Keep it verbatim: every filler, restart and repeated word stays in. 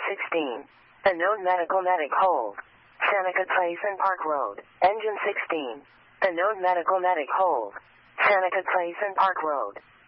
sixteen. Unknown medical medic hold. Seneca Place and Park Road. Engine sixteen. Unknown medical medic hold. Seneca Place and Park Road.